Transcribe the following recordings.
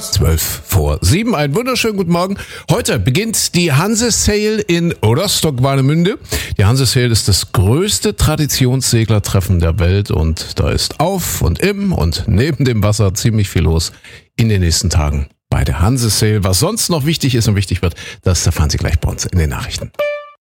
12:07. Einen wunderschönen guten Morgen. Heute beginnt die Hanse-Sail in Rostock-Warnemünde. Die Hanse-Sail ist das größte Traditionsseglertreffen der Welt und da ist auf und im und neben dem Wasser ziemlich viel los in den nächsten Tagen bei der Hanse-Sail. Was sonst noch wichtig ist und wichtig wird, das erfahren Sie gleich bei uns in den Nachrichten.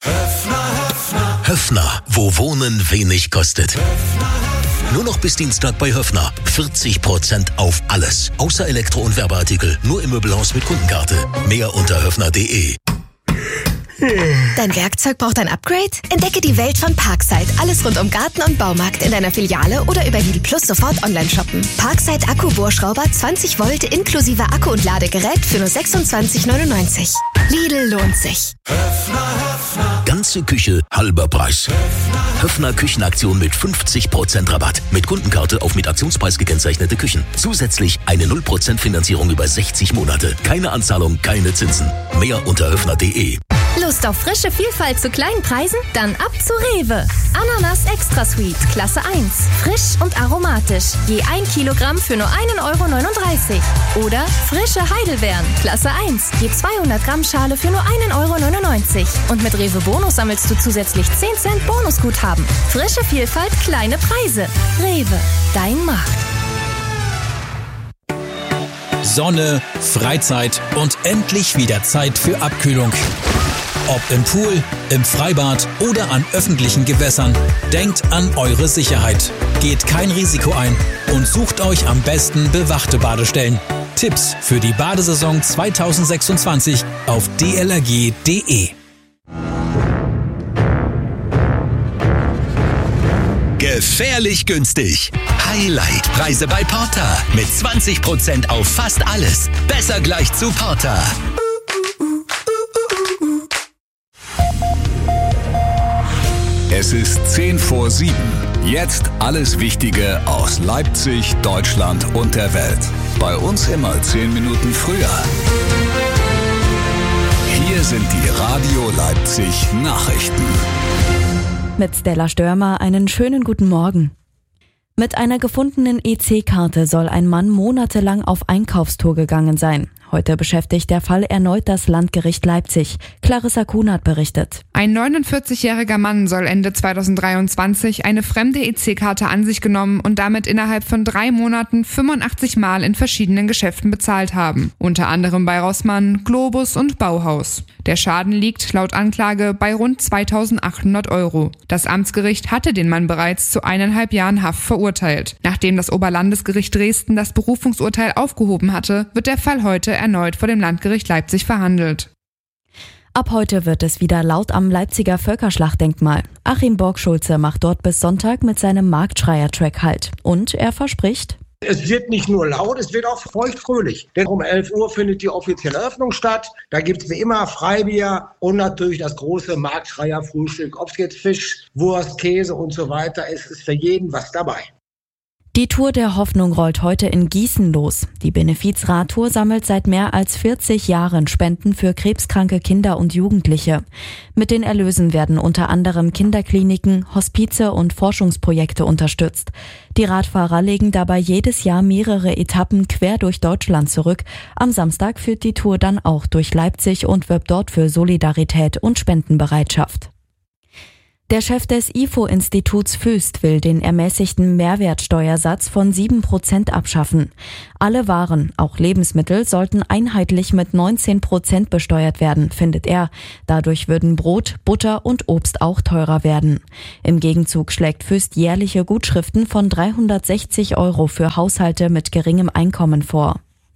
Höffner, wo Wohnen wenig kostet. Nur noch bis Dienstag bei Höffner. 40% auf alles. Außer Elektro- und Werbeartikel. Nur im Möbelhaus mit Kundenkarte. Mehr unter höffner.de. Dein Werkzeug braucht ein Upgrade? Entdecke die Welt von Parkside. Alles rund um Garten und Baumarkt in deiner Filiale oder über Lidl Plus sofort online shoppen. Parkside Akku-Bohrschrauber 20 Volt inklusive Akku und Ladegerät für nur 26,99. Lidl lohnt sich. Ganze Küche, halber Preis. Höffner Küchenaktion mit 50% Rabatt. Mit Kundenkarte auf mit Aktionspreis gekennzeichnete Küchen. Zusätzlich eine 0% Finanzierung über 60 Monate. Keine Anzahlung, keine Zinsen. Mehr unter höffner.de. Lust auf frische Vielfalt zu kleinen Preisen? Dann ab zu Rewe. Ananas Extra Sweet, Klasse 1. Frisch und aromatisch. Je 1 Kilogramm für nur 1,39 €. Oder frische Heidelbeeren, Klasse 1. Je 200 Gramm Schale für nur 1,99 €. Und mit Rewe Bonus sammelst du zusätzlich 10 Cent Bonusguthaben. Frische Vielfalt, kleine Preise. Rewe, dein Markt. Sonne, Freizeit und endlich wieder Zeit für Abkühlung. Ob im Pool, im Freibad oder an öffentlichen Gewässern, denkt an eure Sicherheit. Geht kein Risiko ein und sucht euch am besten bewachte Badestellen. Tipps für die Badesaison 2026 auf dlrg.de. Gefährlich günstig. Highlight-Preise bei Porter. Mit 20% auf fast alles. Besser gleich zu Porter. Es ist 6:50. Jetzt alles Wichtige aus Leipzig, Deutschland und der Welt. Bei uns immer 10 Minuten früher. Hier sind die Radio Leipzig Nachrichten. Mit Stella Störmer einen schönen guten Morgen. Mit einer gefundenen EC-Karte soll ein Mann monatelang auf Einkaufstour gegangen sein. Heute beschäftigt der Fall erneut das Landgericht Leipzig. Clarissa Kunert berichtet. Ein 49-jähriger Mann soll Ende 2023 eine fremde EC-Karte an sich genommen und damit innerhalb von 3 Monaten 85 Mal in verschiedenen Geschäften bezahlt haben. Unter anderem bei Rossmann, Globus und Bauhaus. Der Schaden liegt laut Anklage bei rund 2.800 €. Das Amtsgericht hatte den Mann bereits zu 1,5 Jahren Haft verurteilt. Nachdem das Oberlandesgericht Dresden das Berufungsurteil aufgehoben hatte, wird der Fall heute erneut vor dem Landgericht Leipzig verhandelt. Ab heute wird es wieder laut am Leipziger Völkerschlachtdenkmal. Achim Borgschulze macht dort bis Sonntag mit seinem Marktschreier-Track Halt. Und er verspricht: Es wird nicht nur laut, es wird auch feuchtfröhlich. Denn um 11 Uhr findet die offizielle Eröffnung statt. Da gibt es wie immer Freibier und natürlich das große Marktschreier-Frühstück. Ob es jetzt Fisch, Wurst, Käse und so weiter ist, ist für jeden was dabei. Die Tour der Hoffnung rollt heute in Gießen los. Die Benefiz-Radtour sammelt seit mehr als 40 Jahren Spenden für krebskranke Kinder und Jugendliche. Mit den Erlösen werden unter anderem Kinderkliniken, Hospize und Forschungsprojekte unterstützt. Die Radfahrer legen dabei jedes Jahr mehrere Etappen quer durch Deutschland zurück. Am Samstag führt die Tour dann auch durch Leipzig und wirbt dort für Solidarität und Spendenbereitschaft. Der Chef des IFO-Instituts Föst will den ermäßigten Mehrwertsteuersatz von 7% abschaffen. Alle Waren, auch Lebensmittel, sollten einheitlich mit 19% besteuert werden, findet er. Dadurch würden Brot, Butter und Obst auch teurer werden. Im Gegenzug schlägt Föst jährliche Gutschriften von 360 € für Haushalte mit geringem Einkommen vor.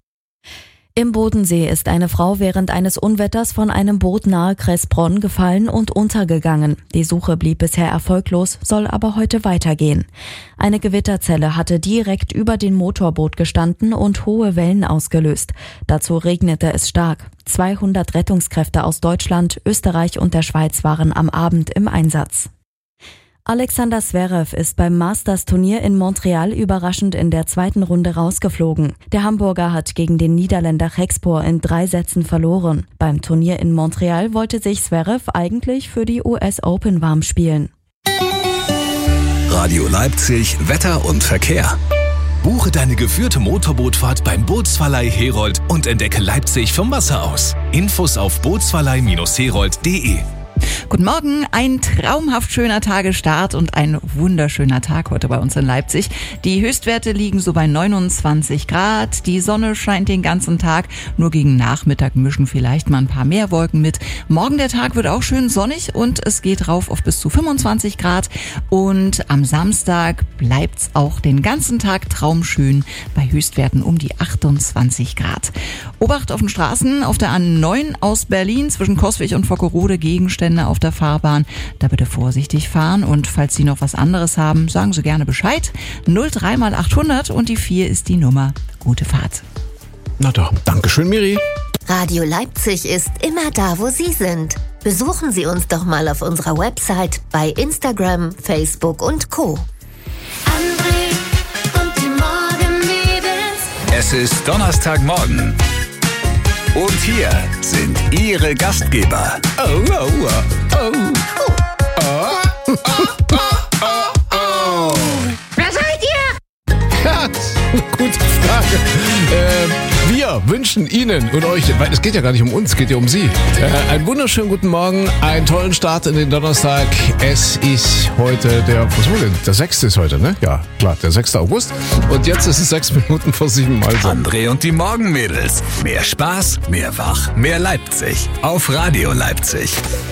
Im Bodensee ist eine Frau während eines Unwetters von einem Boot nahe Kressbronn gefallen und untergegangen. Die Suche blieb bisher erfolglos, soll aber heute weitergehen. Eine Gewitterzelle hatte direkt über dem Motorboot gestanden und hohe Wellen ausgelöst. Dazu regnete es stark. 200 Rettungskräfte aus Deutschland, Österreich und der Schweiz waren am Abend im Einsatz. Alexander Zverev ist beim Masters-Turnier in Montreal überraschend in der 2. Runde rausgeflogen. Der Hamburger hat gegen den Niederländer Griekspoor in 3 Sätzen verloren. Beim Turnier in Montreal wollte sich Zverev eigentlich für die US Open warm spielen. Radio Leipzig, Wetter und Verkehr. Buche deine geführte Motorbootfahrt beim Bootsverleih Herold und entdecke Leipzig vom Wasser aus. Infos auf bootsverleih-herold.de. Guten Morgen, ein traumhaft schöner Tagesstart und ein wunderschöner Tag heute bei uns in Leipzig. Die Höchstwerte liegen so bei 29 Grad, die Sonne scheint den ganzen Tag, nur gegen Nachmittag mischen vielleicht mal ein paar mehr Wolken mit. Morgen der Tag wird auch schön sonnig und es geht rauf auf bis zu 25 Grad und am Samstag bleibt's auch den ganzen Tag traumschön bei Höchstwerten um die 28 Grad. Obacht auf den Straßen, auf der A9 aus Berlin zwischen Coswig und Vockerode Gegenstände auf der Fahrbahn. Da bitte vorsichtig fahren und falls Sie noch was anderes haben, sagen Sie gerne Bescheid. 03 mal 800 und die 4 ist die Nummer. Gute Fahrt. Na doch, Dankeschön, Miri. Radio Leipzig ist immer da, wo Sie sind. Besuchen Sie uns doch mal auf unserer Website, bei Instagram, Facebook und Co. André und die Morgenmädels. Es ist Donnerstagmorgen. Und hier sind Ihre Gastgeber. Wer seid ihr? Ja, gute Frage. Wir wünschen Ihnen und euch, weil es geht ja gar nicht um uns, es geht ja um Sie, einen wunderschönen guten Morgen, einen tollen Start in den Donnerstag. Es ist heute der 6. ist heute, ne? Ja, klar, der 6. August. Und jetzt ist es 6 Minuten vor 7. Also. André und die Morgenmädels. Mehr Spaß, mehr Wach, mehr Leipzig. Auf Radio Leipzig.